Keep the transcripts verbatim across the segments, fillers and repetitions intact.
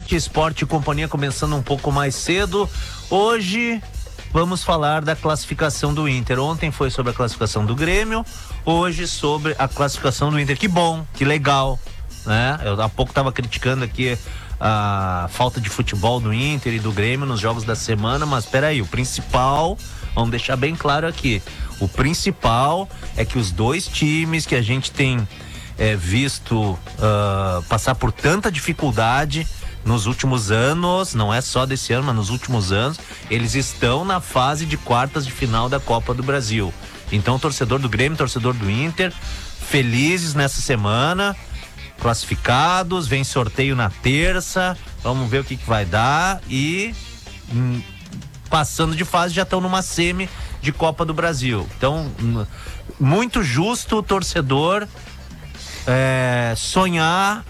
Esporte e Companhia começando um pouco mais cedo. Hoje vamos falar da classificação do Inter. Ontem foi sobre a classificação do Grêmio, hoje sobre a classificação do Inter. Que bom, que legal, né? Eu há pouco estava criticando aqui a falta de futebol do Inter e do Grêmio nos jogos da semana, mas peraí, o principal, vamos deixar bem claro aqui, o principal é que os dois times que a gente tem é, visto uh, passar por tanta dificuldade nos últimos anos, não é só desse ano, mas nos últimos anos, eles estão na fase de quartas de final da Copa do Brasil. Então, torcedor do Grêmio, torcedor do Inter, felizes nessa semana, classificados, vem sorteio na terça, vamos ver o que, que vai dar e hum, passando de fase já estão numa semi de Copa do Brasil. Então, hum, muito justo o torcedor é, sonhar,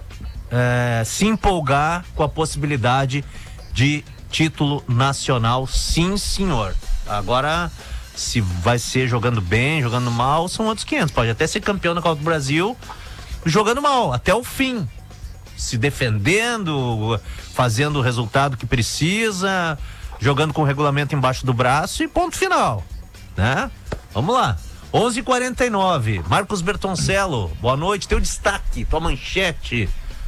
é, se empolgar com a possibilidade de título nacional, sim senhor. Agora, se vai ser jogando bem, jogando mal, são outros quinhentos, pode até ser campeão da Copa do Brasil jogando mal, até o fim, se defendendo, fazendo o resultado que precisa, jogando com o regulamento embaixo do braço e ponto final, né? Vamos lá, onze e quarenta e nove, Marcos Bertoncello, boa noite, teu destaque, tua manchete.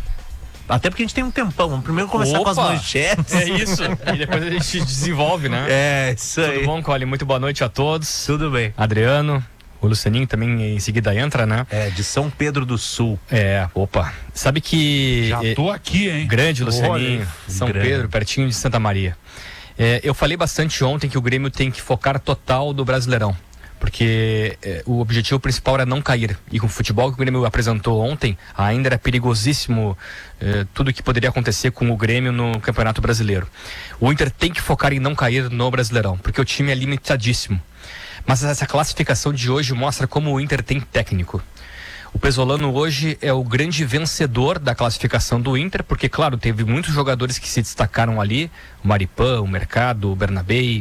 Até porque a gente tem um tempão, vamos primeiro começar Opa, com as manchetes. É isso, e depois a gente desenvolve, né? É, isso aí. Tudo bom, Cole? Muito boa noite a todos. Tudo bem. Adriano, o Lucianinho também em seguida entra, né? É, de São Pedro do Sul. É, opa. Sabe que... Já tô aqui, hein? Grande, Lucianinho. Olha, São grande. Pedro, pertinho de Santa Maria. É, eu falei bastante ontem que o Grêmio tem que focar total do Brasileirão. Porque é, o objetivo principal era não cair. E com o futebol que o Grêmio apresentou ontem, ainda era perigosíssimo é, tudo que poderia acontecer com o Grêmio no Campeonato Brasileiro. O Inter tem que focar em não cair no Brasileirão, porque o time é limitadíssimo. Mas essa classificação de hoje mostra como o Inter tem técnico. O Pesolano hoje é o grande vencedor da classificação do Inter, porque, claro, teve muitos jogadores que se destacaram ali, o Maripã, o Mercado, o Bernabei,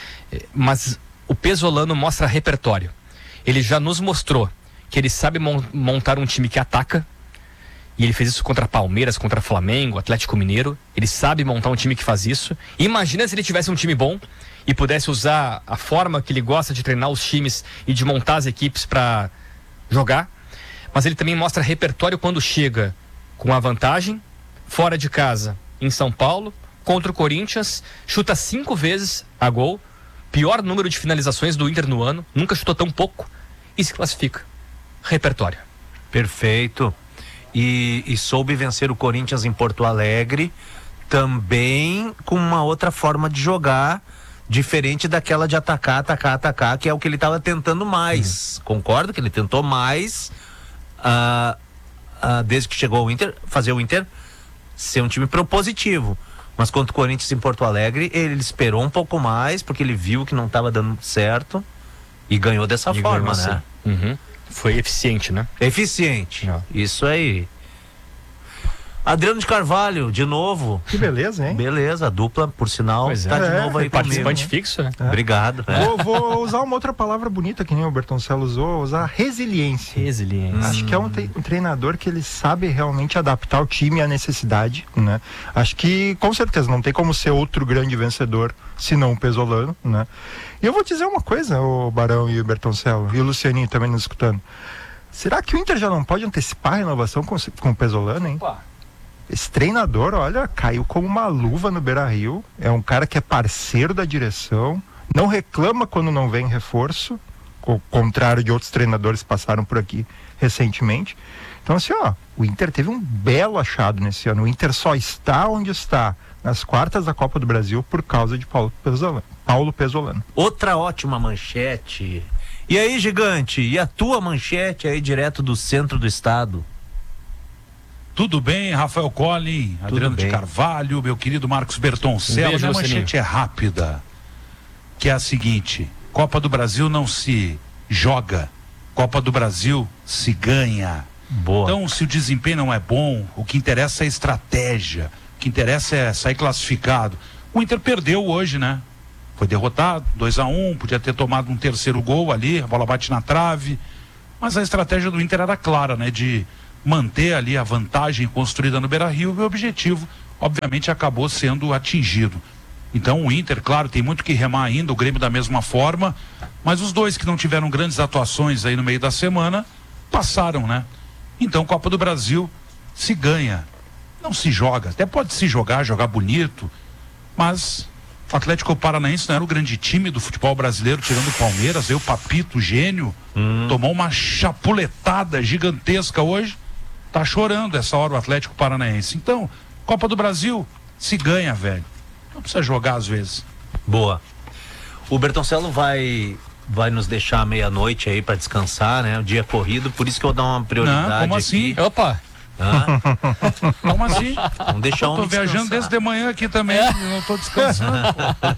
mas o Pesolano mostra repertório. Ele já nos mostrou que ele sabe mon- montar um time que ataca, e ele fez isso contra Palmeiras, contra Flamengo, Atlético Mineiro. Ele sabe montar um time que faz isso. Imagina se ele tivesse um time bom e pudesse usar a forma que ele gosta de treinar os times e de montar as equipes para jogar. Mas ele também mostra repertório quando chega com a vantagem, fora de casa, em São Paulo, contra o Corinthians, chuta cinco vezes a gol, pior número de finalizações do Inter no ano, nunca chutou tão pouco e se classifica. Repertório. Perfeito. E, e soube vencer o Corinthians em Porto Alegre, também com uma outra forma de jogar, diferente daquela de atacar, atacar, atacar, que é o que ele estava tentando mais. Uhum. Concordo que ele tentou mais, uh, uh, desde que chegou ao Inter, fazer o Inter ser um time propositivo. Mas contra o Corinthians em Porto Alegre, ele esperou um pouco mais, porque ele viu que não estava dando certo e ganhou dessa e forma, ganhou, né? Uhum. Foi eficiente, né? Eficiente. Não. Isso aí. Adriano de Carvalho, de novo. Que beleza, hein? Beleza, a dupla, por sinal, Pois é. tá de É, novo aí comigo. Participante fixo, né? É. Obrigado. É. Vou, vou usar uma outra palavra bonita que nem o Bertoncello usou, usar resiliência. Resiliência. Acho que é um, tre- um treinador que ele sabe realmente adaptar o time à necessidade, né? Acho que, com certeza, não tem como ser outro grande vencedor, senão o Pesolano, né? E eu vou dizer uma coisa, o Barão e o Bertoncello, e o Lucianinho também nos escutando. Será que o Inter já não pode antecipar a renovação com, com o Pesolano, hein? Opa. Esse treinador, olha, caiu como uma luva no Beira-Rio. É um cara que é parceiro da direção, não reclama quando não vem reforço, ao contrário de outros treinadores que passaram por aqui recentemente. Então, assim, ó, o Inter teve um belo achado nesse ano. O Inter só está onde está nas quartas da Copa do Brasil por causa de Paulo Pesolano. Paulo Pesolano. Outra ótima manchete. E aí, gigante, e a tua manchete aí direto do centro do estado? Tudo bem, Rafael Collin, Adriano bem. de Carvalho, meu querido Marcos Um Bertoncello. beijo, Minha Lucianinho. manchete é rápida, que é a seguinte: Copa do Brasil não se joga, Copa do Brasil se ganha. Boa. Então, se o desempenho não é bom, o que interessa é a estratégia, o que interessa é sair classificado. O Inter perdeu hoje, né? Foi derrotado, dois a um, podia ter tomado um terceiro gol ali, a bola bate na trave, mas a estratégia do Inter era clara, né? De manter ali a vantagem construída no Beira-Rio, e o objetivo, obviamente, acabou sendo atingido. Então o Inter, claro, tem muito que remar ainda, o Grêmio da mesma forma, mas os dois que não tiveram grandes atuações aí no meio da semana, passaram, né? Então, Copa do Brasil se ganha, não se joga, até pode se jogar, jogar bonito, mas o Atlético Paranaense não era o grande time do futebol brasileiro, tirando o Palmeiras, aí o Papito, o gênio, hum. tomou uma chapuletada gigantesca hoje, tá chorando essa hora o Atlético Paranaense. Então, Copa do Brasil se ganha, velho. Não precisa jogar às vezes. Boa. O Bertoncello vai vai nos deixar meia-noite aí pra descansar, né? O dia corrido, por isso que eu vou dar uma prioridade. Não, como assim? Aqui. Opa! Ah? Como assim? Vamos deixar eu tô um viajando desde de manhã aqui também, é. eu não tô descansando.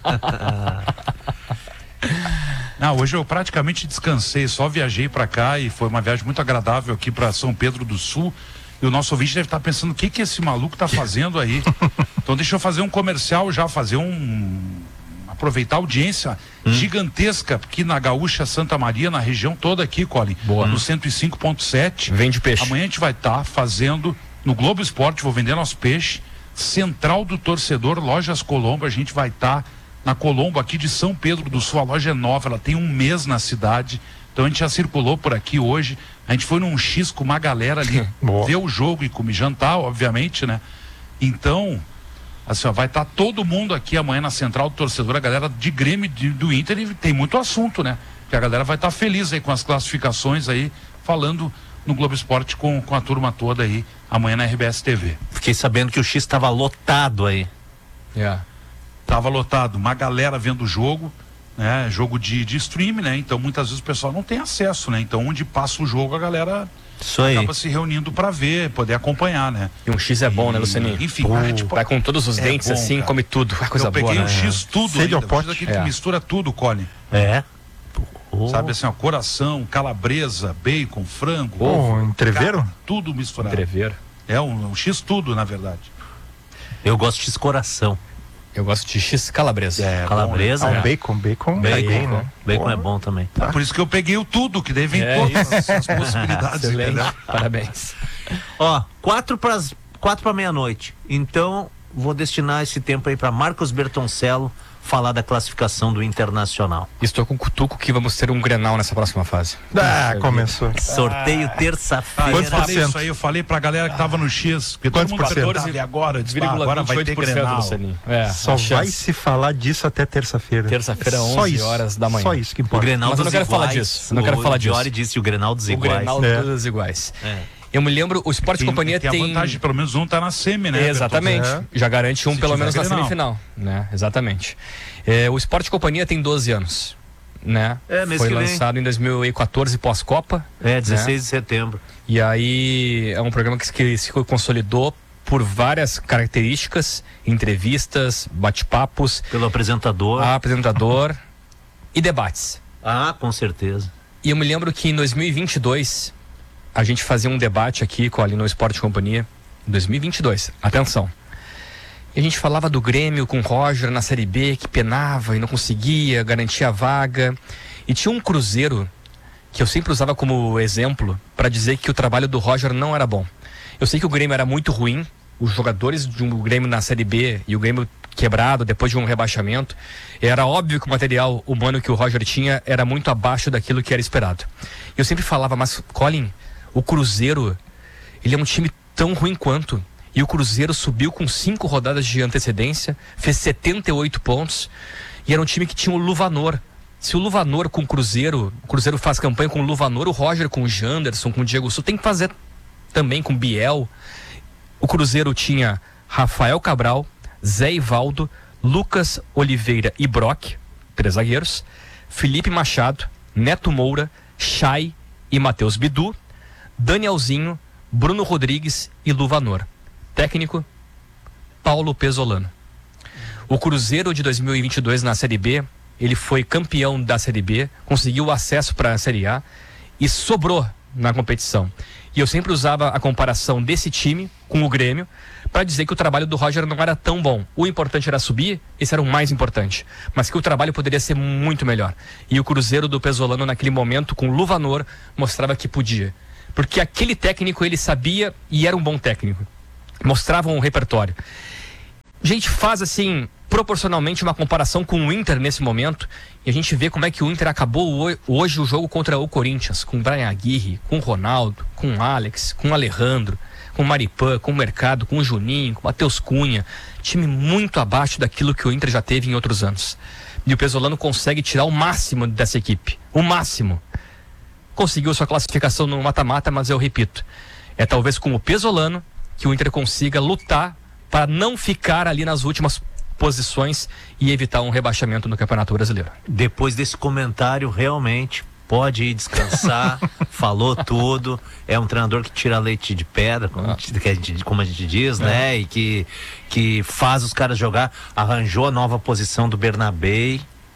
Não, hoje eu praticamente descansei, só viajei pra cá e foi uma viagem muito agradável aqui pra São Pedro do Sul. E o nosso ouvinte deve estar pensando, o que que esse maluco tá fazendo aí? Então deixa eu fazer um comercial já, fazer um... aproveitar a audiência hum. gigantesca aqui na Gaúcha Santa Maria, na região toda aqui, Colin. Boa. No cento e cinco ponto sete. Vende peixe. Amanhã a gente vai estar tá fazendo no Globo Esporte, vou vender nosso peixe. Central do Torcedor, Lojas Colombo, a gente vai estar tá na Colombo aqui de São Pedro do Sul. A loja é nova, ela tem um mês na cidade. Então a gente já circulou por aqui hoje. A gente foi num X com uma galera ali ver o jogo e comer jantar, obviamente, né? Então, assim, ó, vai estar tá todo mundo aqui amanhã na Central do Torcedor, a galera de Grêmio de, do Inter, e tem muito assunto, né? Que a galera vai estar tá feliz aí com as classificações aí, falando no Globo Esporte com, com a turma toda aí, amanhã na R B S T V. Fiquei sabendo que o X estava lotado aí. Yeah. Tava lotado, uma galera vendo o jogo, né? Jogo de, de stream, né? Então muitas vezes o pessoal não tem acesso, né? Então onde passa o jogo a galera Isso aí. acaba se reunindo para ver, poder acompanhar, né? E um X é bom, e, né, Lucianinho? Enfim, uh, é, tipo, vai com todos os é dentes bom, assim, cara. come tudo. É coisa eu peguei boa, um né? X tudo Sede ainda, ao pote. aqui É. que mistura tudo, Colin. É. Oh. Sabe assim, ó, coração, calabresa, bacon, frango, Oh, ovo, entreveiro? carne, tudo misturado. Entrever. É um, um X tudo, na verdade. Eu gosto de X coração. Eu gosto de X calabresa. É, Calabresa. Ah, é. o bacon, bacon, Bacon, bem, né? Bacon Pô, é bom também. É por isso que eu peguei o tudo, que daí vem É todas as, as possibilidades, Excelente. entendeu? Parabéns. Ó, quatro para quatro para meia-noite. Então, vou destinar esse tempo aí para Marcos Bertoncello falar da classificação do Internacional. Estou com o cutuco que vamos ter um Grenal nessa próxima fase. Ah, começou. Sorteio Ah, eu terça-feira. falei cento? isso aí, eu falei pra galera que tava no X, porque todo Quantos mundo por cento? perguntava, e agora? Eu disse, ah, agora vai ter Grenal. É, Só a vai chance. se falar disso até terça-feira. Terça-feira, Só onze isso. horas da manhã. Só isso que O importa. Grenal Mas eu dos não quero falar iguais. disso, eu não quero o falar disso. Diori disse o Grenal dos O iguais. Grenal É. todas iguais. É. Eu me lembro, o Sport Tem, Companhia tem, tem... a vantagem, pelo menos um tá na semi, né? Exatamente. É. Já garante um Se pelo tiver menos na Grenal. semifinal, né? Exatamente. É, o Sport Companhia tem doze anos, né? É, mês Foi que vem. lançado em dois mil e quatorze pós-Copa. É, dezesseis de setembro. E aí é um programa que, que se consolidou por várias características, entrevistas, bate-papos, Pelo apresentador. apresentador e debates. Ah, com certeza. E eu me lembro que em dois mil e vinte e dois a gente fazia um debate aqui com ali no Sport Companhia. Em dois mil e vinte e dois, atenção. E a gente falava do Grêmio com o Roger na Série B, que penava e não conseguia garantir a vaga. E tinha um Cruzeiro que eu sempre usava como exemplo para dizer que o trabalho do Roger não era bom. Eu sei que o Grêmio era muito ruim, os jogadores de um Grêmio na Série B e o Grêmio quebrado depois de um rebaixamento, era óbvio que o material humano que o Roger tinha era muito abaixo daquilo que era esperado. Eu sempre falava, mas Colin, o Cruzeiro, ele é um time tão ruim quanto. E o Cruzeiro subiu com cinco rodadas de antecedência, fez setenta e oito pontos, e era um time que tinha o Luvanor. Se o Luvanor com o Cruzeiro, o Cruzeiro faz campanha com o Luvanor, o Roger com o Janderson, com o Diego Sul, tem que fazer também com o Biel. O Cruzeiro tinha Rafael Cabral, Zé Ivaldo, Lucas Oliveira e Brock, três zagueiros, Felipe Machado, Neto Moura, Chay e Matheus Bidu, Danielzinho, Bruno Rodrigues e Luvanor. Técnico, Paulo Pesolano. O Cruzeiro de dois mil e vinte e dois na Série B, ele foi campeão da Série B, conseguiu acesso para a Série A e sobrou na competição. E eu sempre usava a comparação desse time com o Grêmio para dizer que o trabalho do Roger não era tão bom. O importante era subir, esse era o mais importante. Mas que o trabalho poderia ser muito melhor. E o Cruzeiro do Pesolano naquele momento, com o Luvanor, mostrava que podia. porque aquele técnico ele sabia e era um bom técnico. Mostrava um repertório. A gente faz assim, proporcionalmente uma comparação com o Inter nesse momento, e a gente vê como é que o Inter acabou hoje o jogo contra o Corinthians, com o Brian Aguirre, com o Ronaldo, com o Alex, com o Alejandro, com o Maripan, com o Mercado, com o Juninho, com o Matheus Cunha. Time muito abaixo daquilo que o Inter já teve em outros anos. E o Pesolano consegue tirar o máximo dessa equipe. O máximo. Conseguiu sua classificação no mata-mata, mas eu repito, é talvez com o Pesolano que o Inter consiga lutar para não ficar ali nas últimas posições e evitar um rebaixamento no Campeonato Brasileiro. Depois desse comentário, realmente pode ir descansar. Falou tudo. É um treinador que tira leite de pedra, como, ah. que a, gente, como a gente diz, é. né? E que, que faz os caras jogar. Arranjou a nova posição do Bernabé,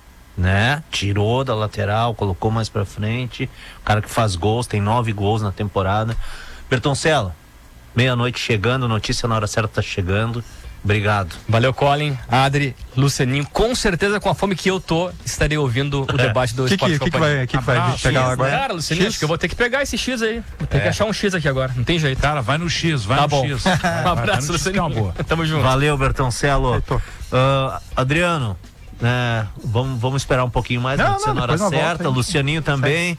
né? Tirou da lateral, colocou mais pra frente. O cara que faz gols, tem nove gols na temporada. Bertoncello, meia-noite chegando, notícia na hora certa tá chegando. Obrigado. Valeu, Colin, Adri, Lucianinho. Com certeza, com a fome que eu tô, estarei ouvindo o debate do que Esporte que, Companhia. Que que vai, que que vai Abraço, chegar X, agora? Cara, Lucianinho, acho que eu vou ter que pegar esse X aí. Vou ter é. que achar um X aqui agora. Não tem jeito. Cara, vai no X, vai tá no bom. X. Um abraço, Lucianinho. Boa. Tamo junto. Valeu, Bertoncello. Uh, Adriano, né, vamos, vamos esperar um pouquinho mais, não, notícia não, na hora certa. Volta, Lucianinho também.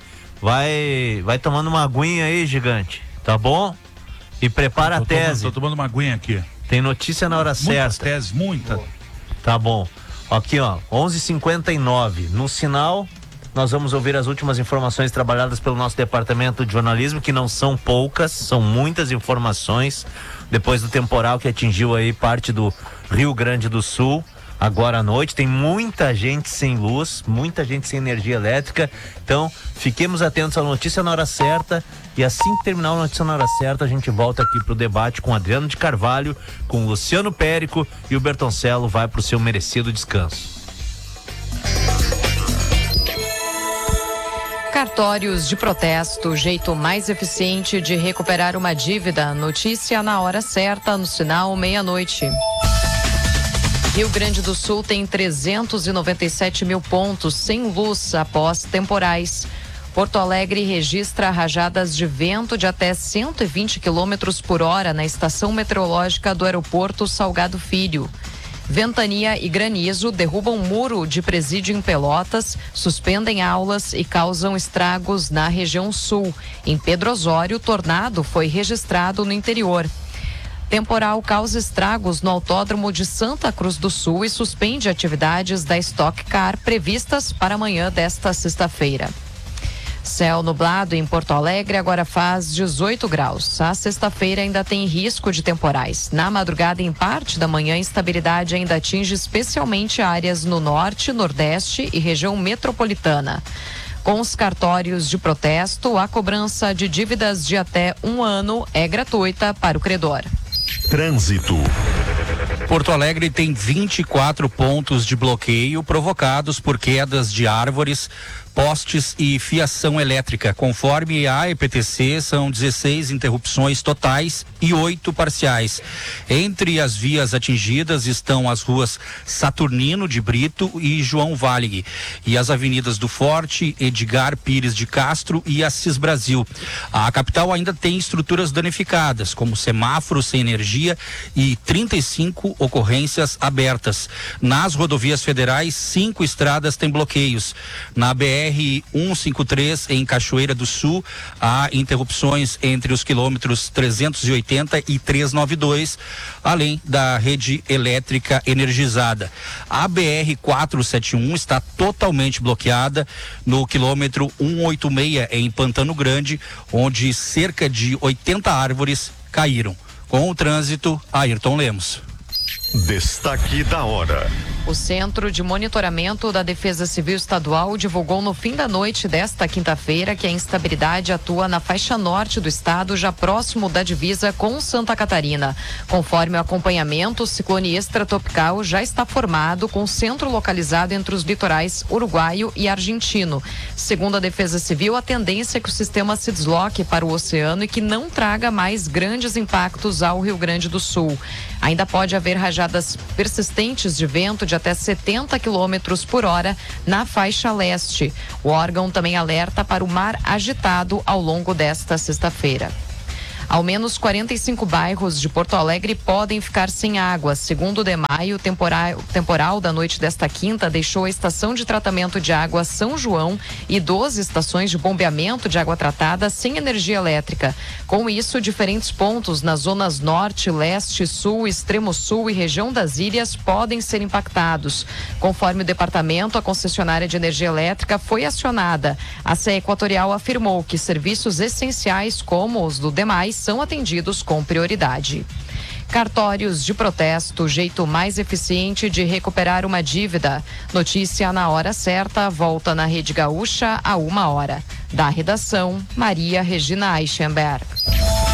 Vai, vai tomando uma aguinha aí, gigante. Tá bom? E prepara tô a tese. Tomando, tô tomando uma aguinha aqui. Tem notícia na hora Muitas certa. Muitas teses, muita. Tá bom. Aqui, ó, onze e cinquenta e nove. No sinal, nós vamos ouvir as últimas informações trabalhadas pelo nosso departamento de jornalismo, que não são poucas, são muitas informações, depois do temporal que atingiu aí parte do Rio Grande do Sul. Agora à noite tem muita gente sem luz, muita gente sem energia elétrica, então fiquemos atentos à notícia na hora certa, e assim que terminar a notícia na hora certa a gente volta aqui pro debate com Adriano de Carvalho, com o Luciano Périco, e o Bertoncello vai pro seu merecido descanso. Cartórios de protesto, jeito mais eficiente de recuperar uma dívida. Notícia na hora certa, no sinal meia-noite. Rio Grande do Sul tem trezentos e noventa e sete mil pontos sem luz após temporais. Porto Alegre registra rajadas de vento de até cento e vinte quilômetros por hora na estação meteorológica do aeroporto Salgado Filho. Ventania e granizo derrubam muro de presídio em Pelotas, suspendem aulas e causam estragos na região sul. Em Pedro Osório, tornado foi registrado no interior. Temporal causa estragos no Autódromo de Santa Cruz do Sul e suspende atividades da Stock Car previstas para amanhã desta sexta-feira. Céu nublado em Porto Alegre, agora faz dezoito graus. A sexta-feira ainda tem risco de temporais. Na madrugada, em parte da manhã, a instabilidade ainda atinge especialmente áreas no norte, nordeste e região metropolitana. Com os cartórios de protesto, a cobrança de dívidas de até um ano é gratuita para o credor. Trânsito. Porto Alegre tem vinte e quatro pontos de bloqueio provocados por quedas de árvores, postes e fiação elétrica. Conforme a E P T C, são dezesseis interrupções totais e oito parciais. Entre as vias atingidas estão as ruas Saturnino de Brito e João Valig, e as avenidas do Forte, Edgar Pires de Castro e Assis Brasil. A capital ainda tem estruturas danificadas, como semáforos sem energia e trinta e cinco ocorrências abertas. Nas rodovias federais, cinco estradas têm bloqueios. Na B R R cento e cinquenta e três, em Cachoeira do Sul, há interrupções entre os quilômetros trezentos e oitenta e trezentos e noventa e dois, além da rede elétrica energizada. A B R quatrocentos e setenta e um está totalmente bloqueada no quilômetro cento e oitenta e seis, em Pantano Grande, onde cerca de oitenta árvores caíram. Com o trânsito, Ayrton Lemos. Destaque da hora. O Centro de Monitoramento da Defesa Civil Estadual divulgou no fim da noite desta quinta-feira que a instabilidade atua na faixa norte do estado, já próximo da divisa com Santa Catarina. Conforme o acompanhamento, o ciclone extratropical já está formado, com centro localizado entre os litorais uruguaio e argentino. Segundo a Defesa Civil, a tendência é que o sistema se desloque para o oceano e que não traga mais grandes impactos ao Rio Grande do Sul. Ainda pode haver rajadas persistentes de vento de até setenta quilômetros por hora na faixa leste. O órgão também alerta para o mar agitado ao longo desta sexta-feira. Ao menos quarenta e cinco bairros de Porto Alegre podem ficar sem água. Segundo o DEMAI, o temporal, temporal da noite desta quinta deixou a estação de tratamento de água São João e doze estações de bombeamento de água tratada sem energia elétrica. Com isso, diferentes pontos nas zonas norte, leste, sul, extremo sul e região das ilhas podem ser impactados. Conforme o departamento, a concessionária de energia elétrica foi acionada. A C E Equatorial afirmou que serviços essenciais como os do DEMAI são atendidos com prioridade. Cartórios de protesto, jeito mais eficiente de recuperar uma dívida. Notícia na hora certa, volta na Rede Gaúcha a uma hora. Da redação, Maria Regina Eichenberg.